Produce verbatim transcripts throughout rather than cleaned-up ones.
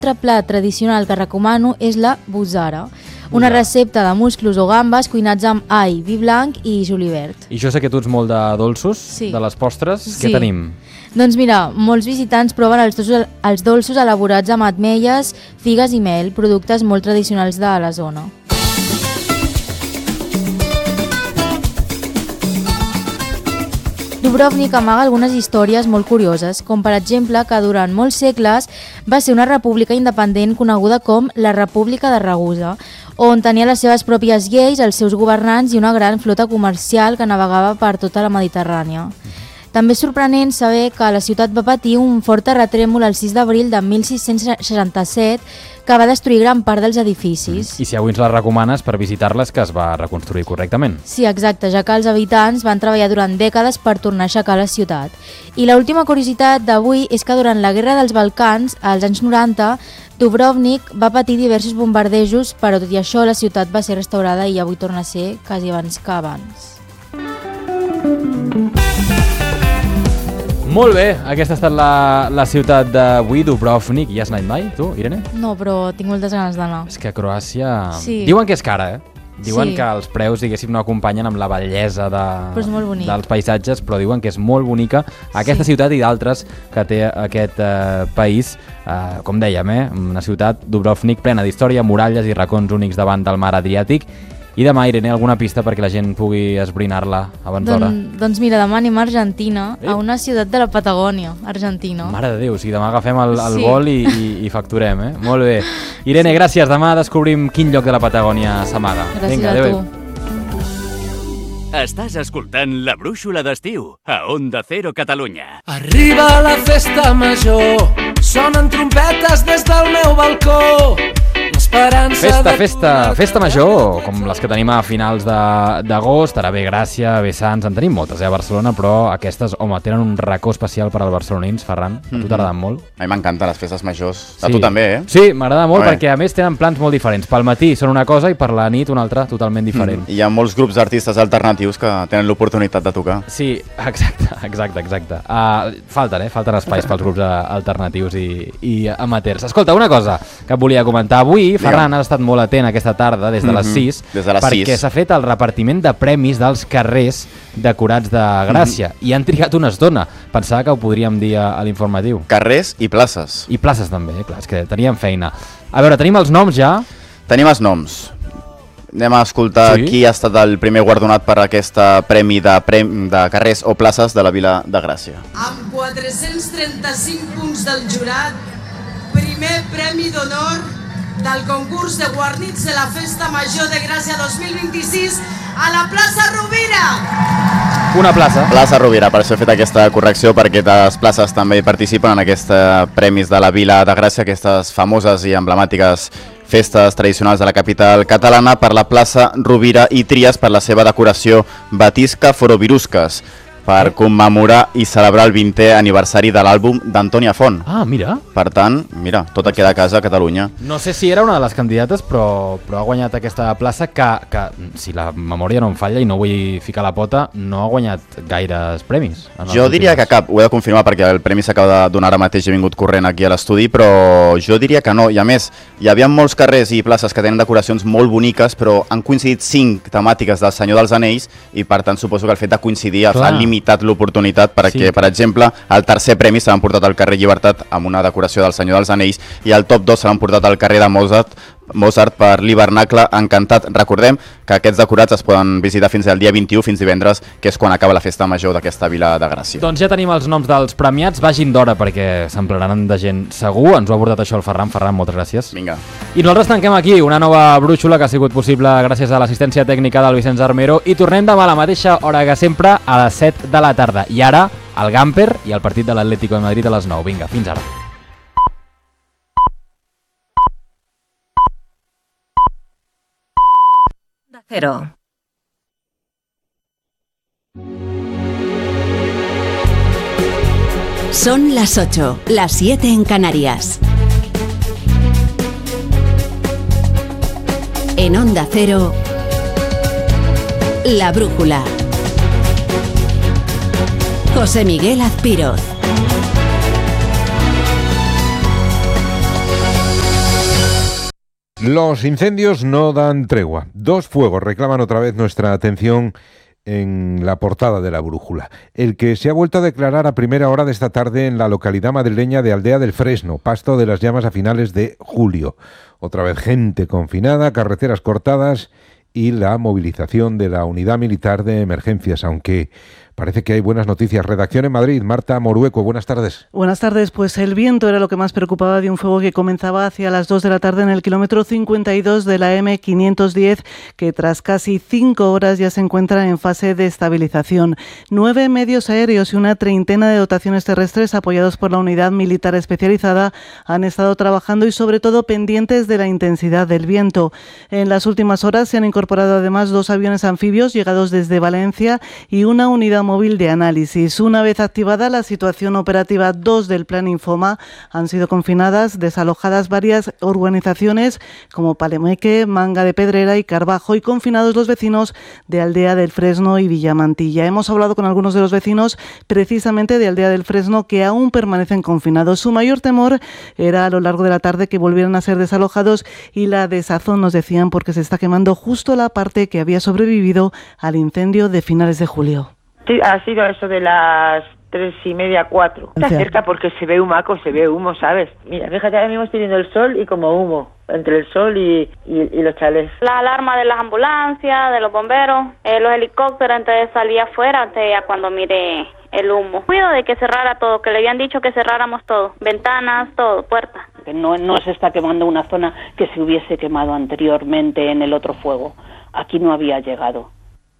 L'altre plat tradicional que recomano és la busara, una recepta de musclos o gambes cuinats amb all, vi blanc i julivert. I jo sé que tu ets molt de dolços, sí. de les postres. Sí. Què tenim? Doncs mira, molts visitants proven els dolços, els dolços elaborats amb ametlles, figues i mel, productes molt tradicionals de la zona. Dubrovnik amaga algunes històries molt curioses, com per exemple que durant molts segles va ser una república independent coneguda com la República de Ragusa, on tenia les seves pròpies lleis, els seus governants i una gran flota comercial que navegava per tota la Mediterrània. També és sorprenent saber que la ciutat va patir un fort terratrèmol el sis d'abril de mil sis-cents seixanta-set que va destruir gran part dels edificis. I si avui ens les recomanes per visitar-les, que es va reconstruir correctament. Sí, exacte, ja que els habitants van treballar durant dècades per tornar a aixecar la ciutat. I l'última curiositat d'avui és que durant la Guerra dels Balcans, als anys noranta, Dubrovnik va patir diversos bombardejos, però tot i això la ciutat va ser restaurada i avui torna a ser quasi abans que abans. Molt bé, aquesta ha estat la, la ciutat d'avui, Dubrovnik. Hi has anat mai, tu, Irene? No, però tinc moltes ganes d'anar. És que a Croàcia... Sí. Diuen que és cara, eh? Diuen sí. que els preus, diguéssim, no acompanyen amb la bellesa de, dels paisatges, però diuen que és molt bonica aquesta sí. ciutat i d'altres que té aquest eh, país. Eh, com dèiem, eh? Una ciutat, Dubrovnik, plena d'història, muralles i racons únics davant del mar Adriàtic. I demà, Irene, alguna pista perquè la gent pugui esbrinar-la abans d'hora? Don, doncs mira, demà anem a Argentina, eh? a una ciutat de la Patagònia, Argentina. Mare de Déu, si demà agafem el, el sí. vol i, i, i facturem, eh? Molt bé. Irene, sí. gràcies. Demà descobrim quin lloc de la Patagònia s'amaga. Gràcies Vinga, a adéu. tu. Estàs escoltant La Brúixola d'Estiu a Onda Cero Catalunya. Arriba la festa major, sonen trompetes des del meu balcó. Festa, festa, festa major, com les que tenim a finals d'agost, ara ve Gràcia, ve Sants, en tenim moltes eh, a Barcelona, però aquestes, home, tenen un racó especial per als barcelonins, Ferran. A tu t'agraden molt? A mi m'encanten les festes majors. A sí. tu també, eh? Sí, m'agrada molt perquè a més tenen plans molt diferents. Pel matí són una cosa i per la nit una altra totalment diferent. Mm. Hi ha molts grups d'artistes alternatius que tenen l'oportunitat de tocar. Sí, exacte, exacte, exacte. Uh, falten, eh? Falten espais pels grups alternatius i, i amateurs. Escolta, una cosa que et volia comentar. Avui, Ferran, has estat molt atent aquesta tarda, des de les sis, des de les perquè s'ha fet el repartiment de premis dels carrers decorats de Gràcia. Mm-hmm. I han trigat una estona. Pensava que ho podríem dir a, a l'informatiu. Carrers i places. I places també, clar, és que teníem feina. A veure, tenim els noms ja? Tenim els noms. Anem a escoltar sí? qui ha estat el primer guardonat per aquest premi de, premi de carrers o places de la Vila de Gràcia. Amb quatre-cents trenta-cinc punts del jurat, primer premi d'honor del concurs de guarnits de la Festa Major de Gràcia dos mil vint-i-sis a la plaça Rovira. Una plaça. Plaça Rovira, per això he fet aquesta correcció, perquè les places també participen en aquests premis de la Vila de Gràcia, aquestes famoses i emblemàtiques festes tradicionals de la capital catalana. Per la plaça Rovira i tries per la seva decoració Batisca Forovirusques, per commemorar i celebrar el vintè aniversari de l'àlbum d'Antònia Font. Ah, mira. Per tant, mira, tot queda a casa a Catalunya. No sé si era una de les candidates, però, però ha guanyat aquesta plaça que, que, si la memòria no em falla i no vull ficar la pota, no ha guanyat gaires premis. Jo diria que cap, ho he de confirmar perquè el premi s'acaba de donar ara mateix, he vingut corrent aquí a l'estudi, però jo diria que no. I a més, hi havia molts carrers i places que tenen decoracions molt boniques, però han coincidit cinc temàtiques del Senyor dels Anells i per tant suposo que el fet de coincidir ha limitat l'oportunitat perquè, sí. per exemple, el tercer premi se l'han portat al carrer Llibertat amb una decoració del Senyor dels Anells i el top dos se l'han portat al carrer de Mozart, Mozart per l'Hivernacle Encantat. Recordem que aquests decorats es poden visitar fins al dia vint-i-u, fins divendres, que és quan acaba la festa major d'aquesta Vila de Gràcia. Doncs ja tenim els noms dels premiats, vagin d'hora perquè s'emplenaran de gent segur. Ens ho ha abordat això el Ferran. Ferran, moltes gràcies. Vinga. I nosaltres tanquem aquí una nova brúixola que ha sigut possible gràcies a l'assistència tècnica del Vicenç Armero i tornem demà a la mateixa hora que sempre, a les set de la tarda. I ara, el Gamper i el partit de l'Atlético de Madrid a les nou. Vinga, fins ara. Cero. Son las ocho, las siete en Canarias. En Onda Cero, La Brújula. José Miguel Azpiroz. Los incendios no dan tregua. Dos fuegos reclaman otra vez nuestra atención en la portada de La Brújula. El que se ha vuelto a declarar a primera hora de esta tarde en la localidad madrileña de Aldea del Fresno, pasto de las llamas a finales de julio. Otra vez gente confinada, carreteras cortadas y la movilización de la Unidad Militar de Emergencias, aunque parece que hay buenas noticias. Redacción en Madrid, Marta Morueco, buenas tardes. Buenas tardes, pues el viento era lo que más preocupaba de un fuego que comenzaba hacia las dos de la tarde en el kilómetro cincuenta y dos de la eme quinientos diez, que tras casi cinco horas ya se encuentra en fase de estabilización. Nueve medios aéreos y una treintena de dotaciones terrestres apoyados por la Unidad Militar Especializada han estado trabajando y sobre todo pendientes de la intensidad del viento. En las últimas horas se han incorporado además dos aviones anfibios llegados desde Valencia y una unidad móvil de análisis. Una vez activada la situación operativa dos del Plan Infoma, han sido confinadas, desalojadas varias urbanizaciones como Palemeque, Manga de Pedrera y Carbajo, y confinados los vecinos de Aldea del Fresno y Villamantilla. Hemos hablado con algunos de los vecinos precisamente de Aldea del Fresno que aún permanecen confinados. Su mayor temor era a lo largo de la tarde que volvieran a ser desalojados y la desazón, nos decían, porque se está quemando justo la parte que había sobrevivido al incendio de finales de julio. Sí, ha sido eso de las tres y media, cuatro. Está cerca porque se ve humaco, se ve humo, ¿sabes? Mira, fíjate, ahora mismo estoy viendo el sol y como humo, entre el sol y, y, y los chalés. La alarma de las ambulancias, de los bomberos, eh, los helicópteros, antes de salir afuera, antes ya cuando miré el humo. Cuido de que cerrara todo, que le habían dicho que cerráramos todo, ventanas, todo, puertas. No, no se está quemando una zona que se hubiese quemado anteriormente en el otro fuego. Aquí no había llegado.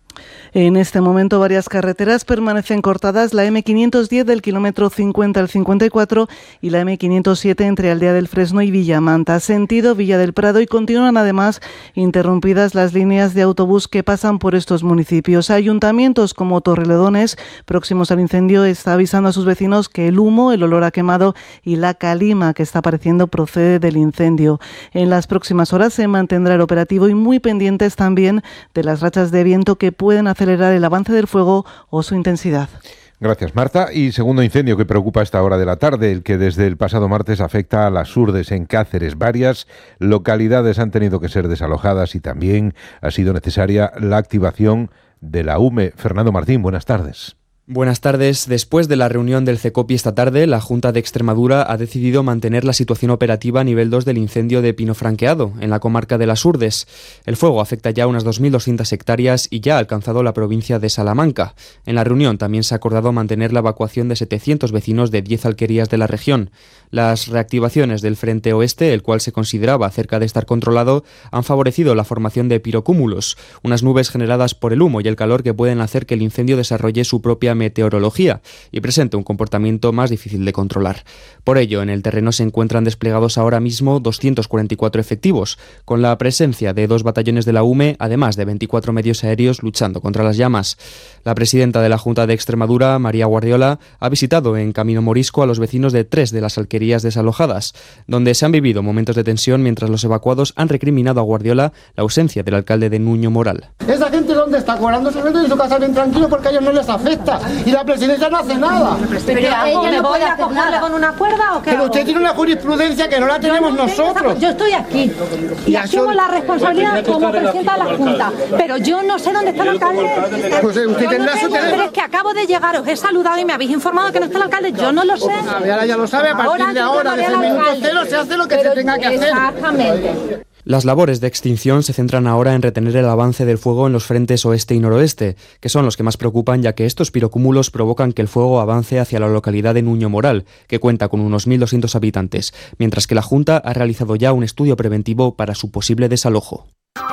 En este momento varias carreteras permanecen cortadas, la eme quinientos diez del kilómetro cincuenta al cincuenta y cuatro y la eme quinientos siete entre Aldea del Fresno y Villamanta, sentido Villa del Prado, y continúan además interrumpidas las líneas de autobús que pasan por estos municipios. Ayuntamientos como Torrelodones, próximos al incendio, está avisando a sus vecinos que el humo, el olor a quemado y la calima que está apareciendo procede del incendio. En las próximas horas se mantendrá el operativo y muy pendientes también de las rachas de viento que pueden hacer acelerar el avance del fuego o su intensidad. Gracias, Marta. Y segundo incendio que preocupa a esta hora de la tarde, el que desde el pasado martes afecta a las Urdes en Cáceres. Varias localidades han tenido que ser desalojadas y también ha sido necesaria la activación de la U M E. Fernando Martín, buenas tardes. Buenas tardes. Después de la reunión del CECOPI esta tarde, la Junta de Extremadura ha decidido mantener la situación operativa a nivel dos del incendio de Pino Franqueado, en la comarca de las Urdes. El fuego afecta ya unas dos mil doscientas hectáreas y ya ha alcanzado la provincia de Salamanca. En la reunión también se ha acordado mantener la evacuación de setecientos vecinos de diez alquerías de la región. Las reactivaciones del frente oeste, el cual se consideraba cerca de estar controlado, han favorecido la formación de pirocúmulos, unas nubes generadas por el humo y el calor que pueden hacer que el incendio desarrolle su propia meteorología y presenta un comportamiento más difícil de controlar. Por ello, en el terreno se encuentran desplegados ahora mismo doscientos cuarenta y cuatro efectivos, con la presencia de dos batallones de la U M E, además de veinticuatro medios aéreos luchando contra las llamas. La presidenta de la Junta de Extremadura, María Guardiola, ha visitado en Camino Morisco a los vecinos de tres de las alquerías desalojadas, donde se han vivido momentos de tensión mientras los evacuados han recriminado a Guardiola la ausencia del alcalde de Nuño Moral. ¿Esa gente dónde está? Cobrando su sueldo en su casa bien tranquilo porque a ellos no les afecta. Y la presidencia no hace nada. Pero ella no puede acogerle con una cuerda o qué. Pero usted tiene una jurisprudencia que no la tenemos no nosotros. Yo estoy aquí y asumo la responsabilidad como presidenta de la Junta. Pero yo no sé dónde está el alcalde. Pues usted tendrá su teléfono. Pero es que acabo de llegar, os he saludado y me habéis informado que no está el alcalde. Yo no lo sé. Ahora ya lo sabe, a partir de ahora, desde el minuto cero, se hace lo que se tenga que hacer. Exactamente. Las labores de extinción se centran ahora en retener el avance del fuego en los frentes oeste y noroeste, que son los que más preocupan, ya que estos pirocúmulos provocan que el fuego avance hacia la localidad de Nuño Moral, que cuenta con unos mil doscientos habitantes, mientras que la Junta ha realizado ya un estudio preventivo para su posible desalojo.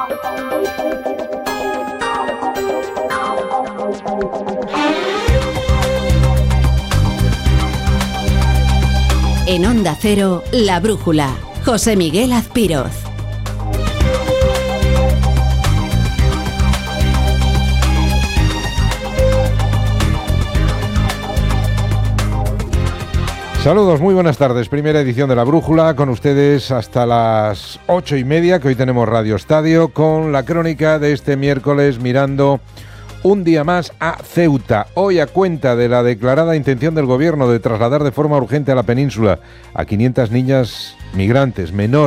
En Onda Cero, La Brújula, José Miguel Azpiroz. Saludos, muy buenas tardes. Primera edición de La Brújula, con ustedes hasta las ocho y media, que hoy tenemos Radio Estadio, con la crónica de este miércoles mirando un día más a Ceuta. Hoy, a cuenta de la declarada intención del gobierno de trasladar de forma urgente a la península a quinientas niñas migrantes menores